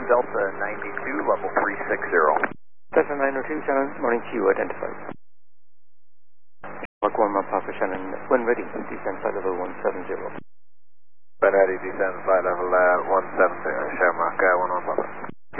Delta 92, level 360. Delta 902, Shannon, morning to you, identified. Mark 1, Mount Papa Shannon, when ready, descend flight level 170. When ready, descend flight level 170, Shamrock 1 on Papa.